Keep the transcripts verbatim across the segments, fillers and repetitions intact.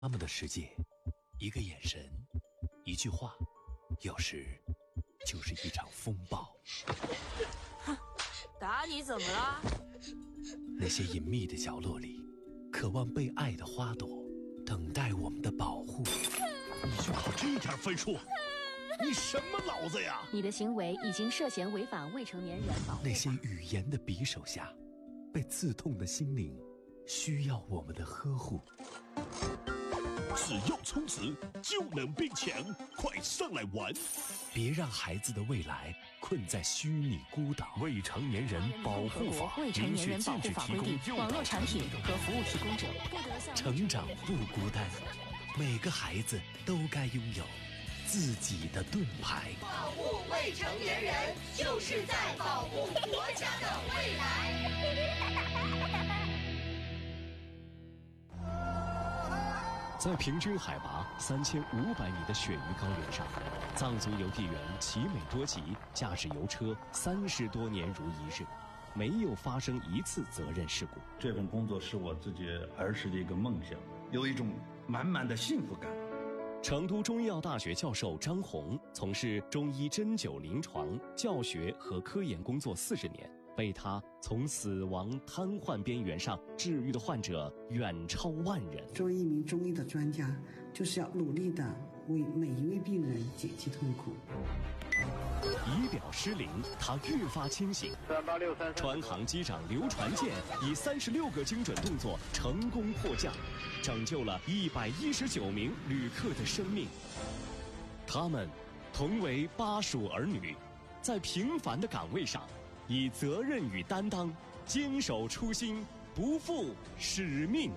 他们的世界，一个眼神，一句话，有时就是一场风暴。 哼，打你怎么了？ 那些隐秘的角落里，渴望被爱的花朵，等待我们的保护。 你就考这点分数？你什么脑子呀？ 你的行为已经涉嫌违反未成年人保护法。 那些语言的匕首下，被刺痛的心灵，需要我们的呵护。 只要充值就能变强，快上来玩！ 别让孩子的未来困在虚拟孤岛。 未成年人保护法， 未成年人保护法规定，网络产品和服务提供者不得向成长不孤单，每个孩子都该拥有自己的盾牌。 保护未成年人，就是在保护国家的未来。 在平均海拔三千五百米的雪域高原上，藏族邮递员奇美多吉驾驶邮车三十多年如一日，没有发生一次责任事故。 这份工作是我自己儿时的一个梦想，有一种满满的幸福感。 成都中医药大学教授张红从事中医针灸临床教学和科研工作四十年，被他从死亡瘫痪边缘上治愈的患者远超万人。 作为一名中医的专家，就是要努力的为每一位病人解析痛苦。 仪表失灵，他越发清醒。川航机长刘传健以三十六个精准动作成功迫降，拯救了一百一十九名旅客的生命。他们同为巴蜀儿女，在平凡的岗位上，以责任与担当，坚守初心，不负使命。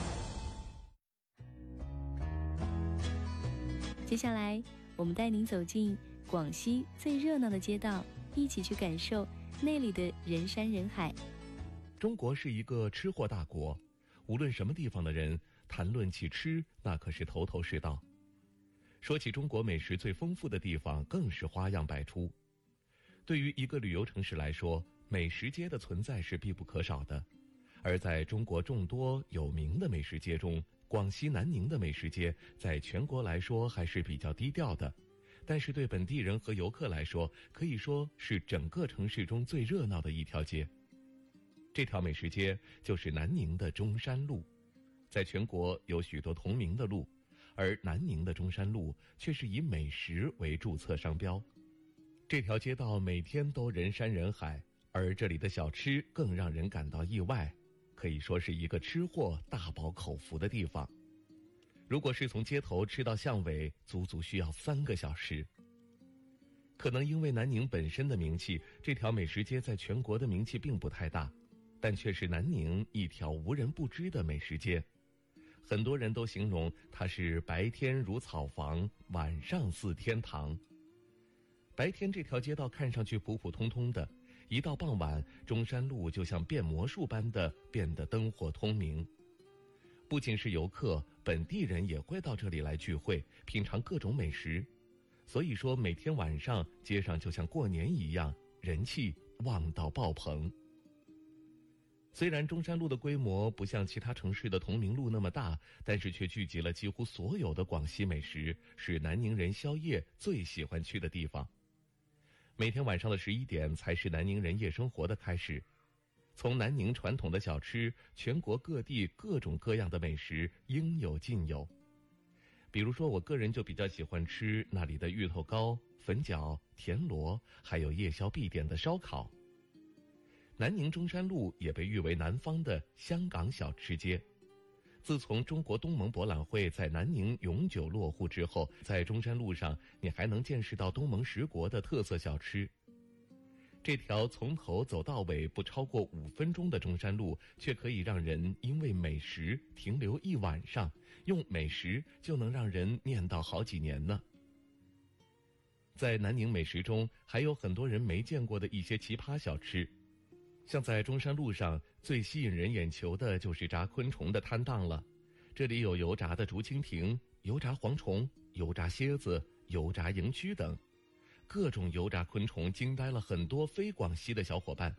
接下来，我们带您走进广西最热闹的街道，一起去感受那里的人山人海。 中国是一个吃货大国，无论什么地方的人谈论起吃，那可是头头是道。说起中国美食最丰富的地方，更是花样百出。对于一个旅游城市来说，美食街的存在是必不可少的。而在中国众多有名的美食街中，广西南宁的美食街在全国来说还是比较低调的，但是对本地人和游客来说，可以说是整个城市中最热闹的一条街。这条美食街就是南宁的中山路。在全国有许多同名的路，而南宁的中山路却是以美食为注册商标。这条街道每天都人山人海，而这里的小吃更让人感到意外，可以说是一个吃货大饱口福的地方。如果是从街头吃到巷尾，足足需要三个小时。可能因为南宁本身的名气，这条美食街在全国的名气并不太大，但却是南宁一条无人不知的美食街。很多人都形容它是白天如草房，晚上似天堂。白天这条街道看上去普普通通的，一到傍晚，中山路就像变魔术般的变得灯火通明。不仅是游客，本地人也会到这里来聚会，品尝各种美食。所以说每天晚上街上就像过年一样，人气旺到爆棚。虽然中山路的规模不像其他城市的同名路那么大，但是却聚集了几乎所有的广西美食，是南宁人宵夜最喜欢去的地方。每天晚上的十一点才是南宁人夜生活的开始。从南宁传统的小吃，全国各地各种各样的美食应有尽有。比如说我个人就比较喜欢吃那里的芋头糕、粉饺、田螺，还有夜宵必点的烧烤。南宁中山路也被誉为南方的香港小吃街。自从中国东盟博览会在南宁永久落户之后，在中山路上你还能见识到东盟十国的特色小吃。这条从头走到尾不超过五分钟的中山路，却可以让人因为美食停留一晚上，用美食就能让人念叨好几年呢。在南宁美食中，还有很多人没见过的一些奇葩小吃。像在中山路上最吸引人眼球的就是炸昆虫的摊档了，这里有油炸的竹蜻蜓、油炸蝗虫、油炸蝎子、油炸蝇蛆等，各种油炸昆虫惊呆了很多非广西的小伙伴。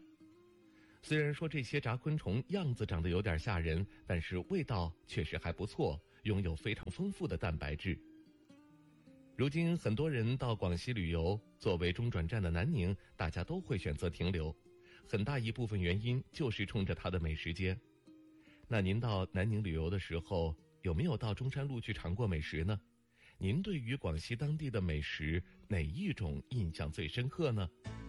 虽然说这些炸昆虫样子长得有点吓人，但是味道确实还不错， 拥有非常丰富的蛋白质。如今很多人到广西旅游，作为中转站的南宁，大家都会选择停留，很大一部分原因就是冲着它的美食街。那您到南宁旅游的时候，有没有到中山路去尝过美食呢？您对于广西当地的美食哪一种印象最深刻呢？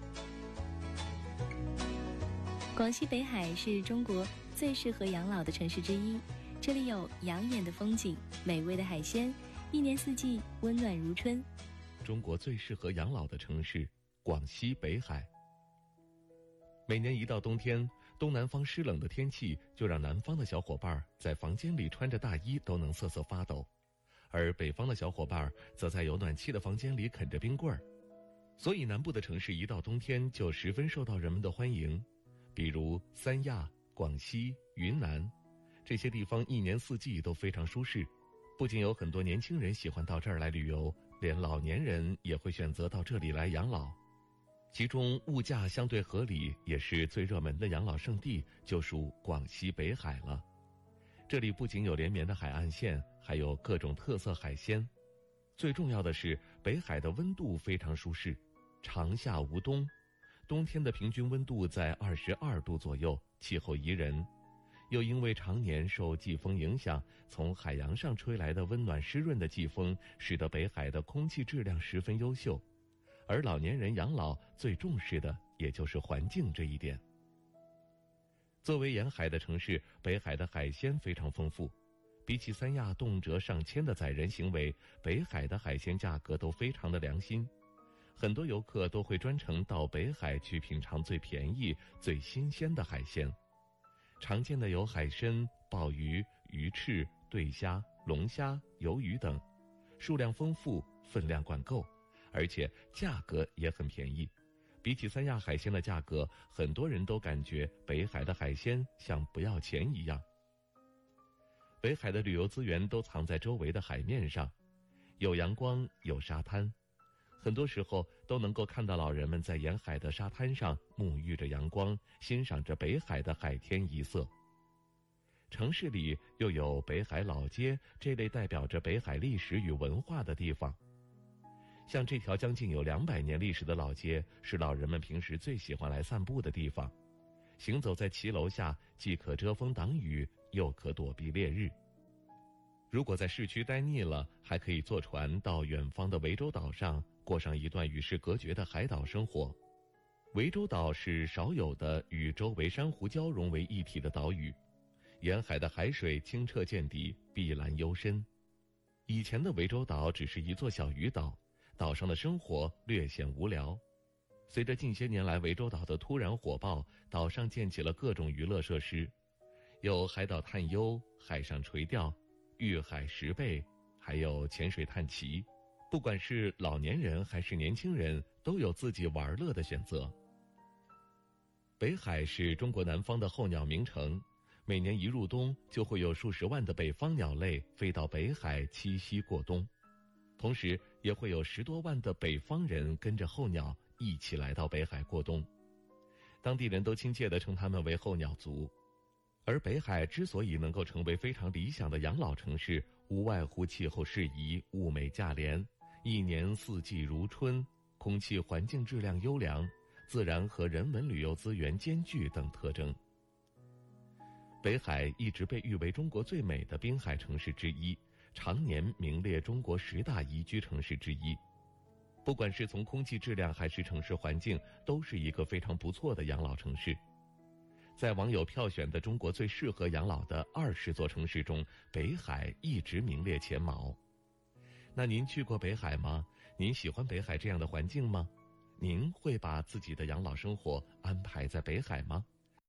广西北海是中国最适合养老的城市之一，这里有养眼的风景、美味的海鲜，一年四季温暖如春。 中国最适合养老的城市，广西北海。每年一到冬天，东南方湿冷的天气就让南方的小伙伴在房间里穿着大衣都能瑟瑟发抖，而北方的小伙伴则在有暖气的房间里啃着冰棍儿。所以南部的城市一到冬天就十分受到人们的欢迎，比如三亚、广西、云南，这些地方一年四季都非常舒适。不仅有很多年轻人喜欢到这儿来旅游，连老年人也会选择到这里来养老。其中物价相对合理，也是最热门的养老胜地，就属广西北海了。这里不仅有连绵的海岸线，还有各种特色海鲜。最重要的是，北海的温度非常舒适，长夏无冬，冬天的平均温度在二十二度左右，气候宜人。又因为常年受季风影响，从海洋上吹来的温暖湿润的季风，使得北海的空气质量十分优秀。而老年人养老最重视的也就是环境这一点。作为沿海的城市，北海的海鲜非常丰富，比起三亚动辄上千的宰人行为，北海的海鲜价格都非常的良心。很多游客都会专程到北海去品尝最便宜、最新鲜的海鲜。常见的有海参、鲍鱼、鱼翅、对虾、龙虾、鱿鱼等，数量丰富，分量管够，而且价格也很便宜。比起三亚海鲜的价格，很多人都感觉北海的海鲜像不要钱一样。北海的旅游资源都藏在周围的海面上，有阳光，有沙滩，很多时候都能够看到老人们在沿海的沙滩上沐浴着阳光，欣赏着北海的海天一色。城市里又有北海老街这类代表着北海历史与文化的地方。像这条将近有两百年历史的老街，是老人们平时最喜欢来散步的地方。行走在骑楼下，既可遮风挡雨，又可躲避烈日。如果在市区待腻了，还可以坐船到远方的涠洲岛上，过上一段与世隔绝的海岛生活。涠洲岛是少有的与周围珊瑚礁融为一体的岛屿，沿海的海水清澈见底，碧蓝幽深。以前的涠洲岛只是一座小渔岛，岛上的生活略显无聊。随着近些年来涠洲岛的突然火爆，岛上建起了各种娱乐设施，有海岛探幽、海上垂钓、遇海拾贝，还有潜水探奇。不管是老年人还是年轻人，都有自己玩乐的选择。北海是中国南方的候鸟名城，每年一入冬，就会有数十万的北方鸟类飞到北海栖息过冬，同时也会有十多万的北方人跟着候鸟一起来到北海过冬，当地人都亲切地称他们为候鸟族。而北海之所以能够成为非常理想的养老城市，无外乎气候适宜、物美价廉、一年四季如春、空气环境质量优良、自然和人文旅游资源兼具等特征。北海一直被誉为中国最美的滨海城市之一，常年名列中国十大宜居城市之一。不管是从空气质量还是城市环境，都是一个非常不错的养老城市。在网友票选的中国最适合养老的二十座城市中，北海一直名列前茅。那您去过北海吗？您喜欢北海这样的环境吗？您会把自己的养老生活安排在北海吗？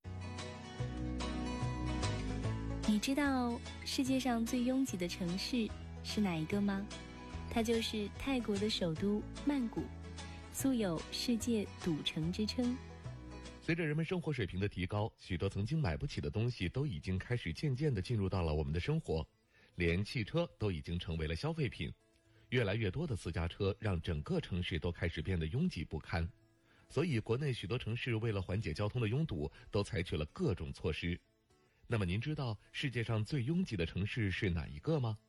你知道世界上最拥挤的城市是哪一个吗？它就是泰国的首都曼谷，素有世界赌城之称。 随着人们生活水平的提高，许多曾经买不起的东西都已经开始渐渐地进入到了我们的生活，连汽车都已经成为了消费品。越来越多的私家车让整个城市都开始变得拥挤不堪，所以国内许多城市为了缓解交通的拥堵，都采取了各种措施。那么您知道世界上最拥挤的城市是哪一个吗？